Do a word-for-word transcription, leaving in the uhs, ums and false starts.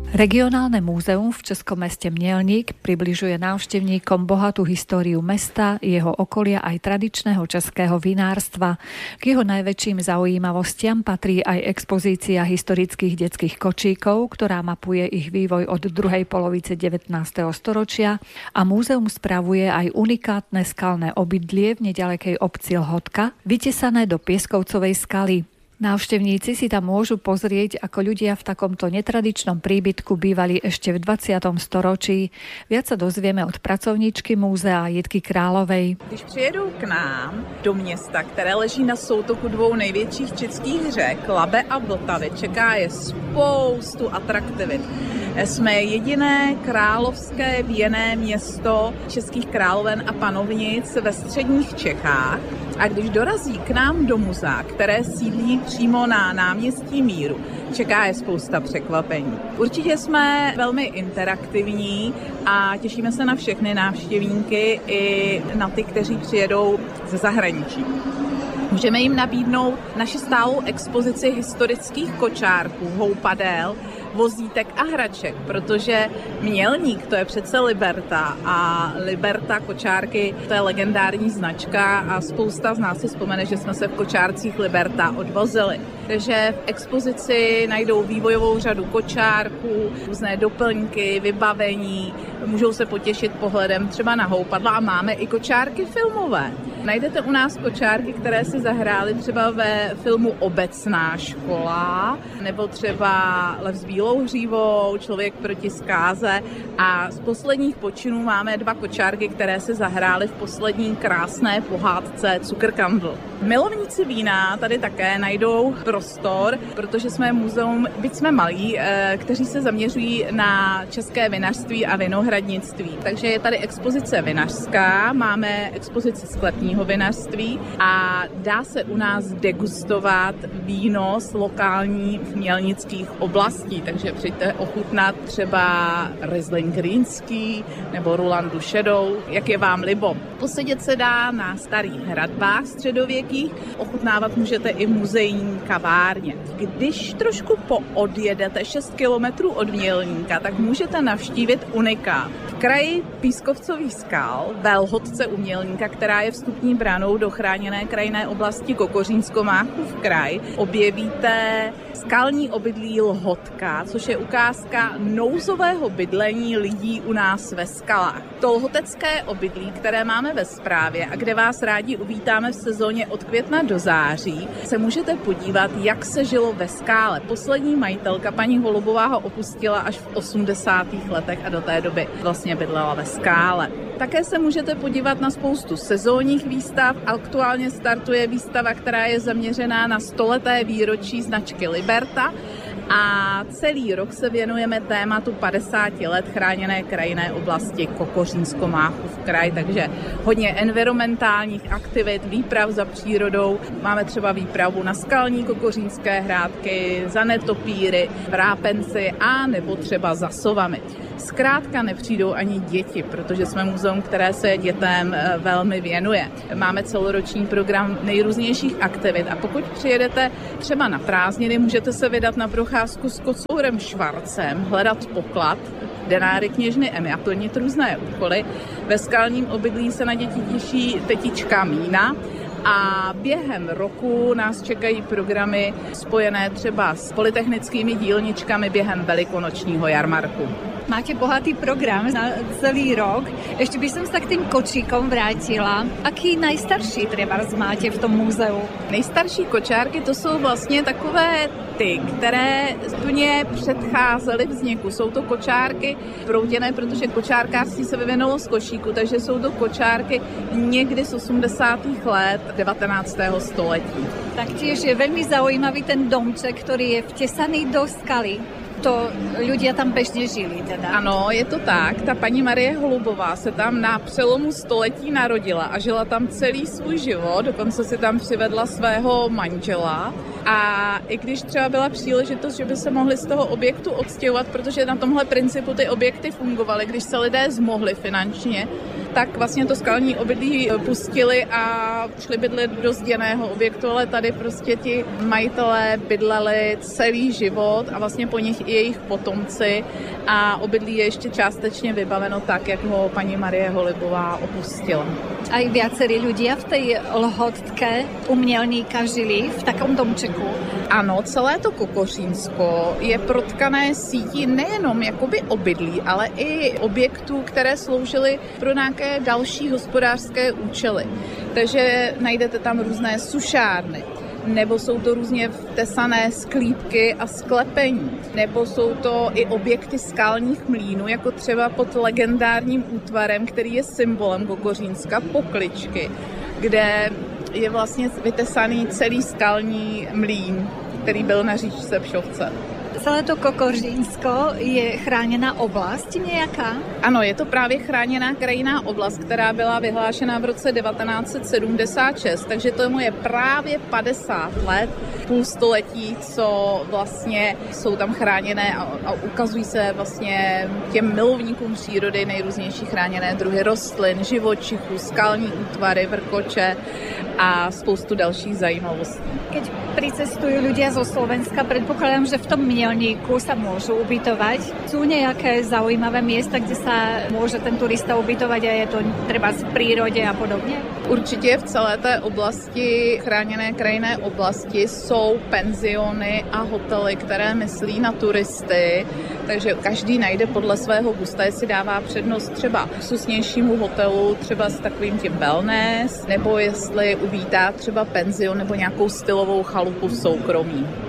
Regionálne múzeum v českom meste Mělník približuje návštevníkom bohatú históriu mesta, jeho okolia aj tradičného českého vinárstva. K jeho najväčším zaujímavostiam patrí aj expozícia historických detských kočíkov, ktorá mapuje ich vývoj od druhej polovice devätnásteho storočia, a múzeum spravuje aj unikátne skalné obydlie v nedalekej obci Lhotka, vytesané do pieskovcovej skaly. Návštevníci si tam môžu pozrieť, ako ľudia v takomto netradičnom príbytku bývali ešte v dvacátom storočí. Viac sa dozvieme od pracovníčky múzea Jitky Královej. Když přijedou k nám do města, které leží na soutoku dvou největších českých řek, Labe a Vltavy, čeká je spoustu atraktivit. Jsme jediné královské věnné město českých královen a panovnic ve středních Čechách. A když dorazí k nám do muzea, které sídlí přímo na náměstí Míru, čeká je spousta překvapení. Určitě jsme velmi interaktivní a těšíme se na všechny návštěvníky i na ty, kteří přijedou ze zahraničí. Můžeme jim nabídnout naši stálou expozici historických kočárků, houpadel, vozítek a hraček, protože Mělník to je přece Liberta a Liberta kočárky to je legendární značka a spousta z nás si vzpomene, že jsme se v kočárcích Liberta odvozili. Takže v expozici najdou vývojovou řadu kočárků, různé doplňky, vybavení, můžou se potěšit pohledem třeba na houpadla a máme i kočárky filmové. Najdete u nás kočárky, které si zahrály třeba ve filmu Obecná škola, nebo třeba Lev s bílou hřívou, Člověk proti zkáze, a z posledních počinů máme dva kočárky, které si zahrály v poslední krásné pohádce Cukrkandl. Milovníci vína tady také najdou prostor, protože jsme muzeum, byť jsme malí, kteří se zaměřují na české vinařství a vinohradnictví. Takže je tady expozice vinařská, máme expozici sklepního vinařství a dá se u nás degustovat víno z lokální mělnických oblastí. Takže přijďte ochutnat třeba Riesling Rýnský nebo Rulandu šedou, jak je vám libo. Posedět se dá na starých hradbách středověkých, ochutnávat můžete i v muzejní kavárně. Když trošku poodjedete šest kilometrů od Mělníka, tak můžete navštívit unikát. V kraji Pískovcových skal, ve Lhotce u Mělníka, která je vstupní branou do chráněné krajinné oblasti Kokořínsko-Máchův kraj, objevíte skalní obydlí Lhotka, což je ukázka nouzového bydlení lidí u nás ve skalách. To lhotecké obydlí, které máme ve správě a kde vás rádi uvítáme v sezóně od května do září, se můžete podívat, jak se žilo ve skále. Poslední majitelka paní Holubová ho opustila až v osmdesátých letech a do té doby vlastně bydlela ve skále. Také se můžete podívat na spoustu sezónních výstav. Aktuálně startuje výstava, která je zaměřená na stoleté výročí značky Liberta a celý rok se věnujeme tématu padesáti let chráněné krajinné oblasti Kokořínsko-Máchův kraj, takže hodně environmentálních aktivit, výprav za přírodou. Máme třeba výpravu na skalní kokořínské hrádky, za netopíry, vrápenci a nebo třeba za sovami. Zkrátka nepřijdou ani děti, protože jsme muzeum, které se dětem velmi věnuje. Máme celoroční program nejrůznějších aktivit a pokud přijedete třeba na prázdniny, můžete se vydat na procházku s kocourem Švarcem, hledat poklad, denáry kněžny Emy a plnit různé úkoly. Ve skalním obydlí se na děti těší tetička Mína. A během roku nás čekají programy spojené třeba s polytechnickými dílničkami během velikonočního jarmarku. Máte bohatý program na celý rok. Ešte by som sa k tým kočíkom vrátila. Aký najstarší trebárs máte v tom múzeu? Nejstarší kočárky to jsou vlastně takové ty, které úplně předcházely vzniku. Jsou to kočárky prouděné, protože kočárkářství se vyvinulo z košíku, takže jsou to kočárky někdy z osmdesátých let devätnásteho století. Taktiež je veľmi zaujímavý ten domček, ktorý je vtesaný do skaly. To ľudia tam bežně žili teda. Ano, je to tak. Ta paní Marie Holubová se tam na přelomu století narodila a žila tam celý svůj život, dokonce si tam přivedla svého manžela. A i když třeba byla příležitost, že by se mohli z toho objektu odstěhovat, protože na tomhle principu ty objekty fungovaly, když se lidé zmohli finančně, tak vlastně to skalní obydlí pustili a šli bydlet do zděného objektu, ale tady prostě ti majitelé bydleli celý život a vlastně po nich i jejich potomci a obydlí je ještě částečně vybaveno tak, jak ho paní Marie Holubová opustila. Aj viacerí ľudia v tej Lhotke umělníka žili v takom domčeku? Ano, celé to Kokořínsko je protkané sítí nejenom jakoby obydlí, ale i objektů, které sloužily pro nějaké další hospodářské účely. Takže najdete tam různé sušárny, nebo jsou to různě vtesané sklípky a sklepení, nebo jsou to i objekty skalních mlýnů, jako třeba pod legendárním útvarem, který je symbolem Kokořínska, Pokličky, kde je vlastně vytesaný celý skalní mlýn, který byl na říčce Pšovce. Celé to Kokořínsko je chráněná oblast nějaká? Ano, je to právě chráněná krajinná oblast, která byla vyhlášena v roce devatenáct set sedmdesát šest, takže tomu je právě padesát let, půl století, co vlastně jsou tam chráněné a, a ukazují se vlastně těm milovníkům přírody nejrůznější chráněné druhy rostlin, živočichů, skalní útvary, vrkoče a spoustu dalších zajímavostí. Keď pricestujú ľudia zo Slovenska, predpokladám, že v tom Mielníku sa môžu ubytovať. Sú nejaké zaujímavé miesta, kde sa môže ten turista ubytovať a je to treba v prírode a podobně? Určitě v celé té oblasti, chráněné krajinné oblasti, jsou penziony a hotely, které myslí na turisty, takže každý najde podle svého gusta, jestli dává přednost třeba luxusnějšímu hotelu, třeba s takovým tím wellness, nebo jestli uvítá třeba penzion nebo nějakou stylovou chalupu v soukromí.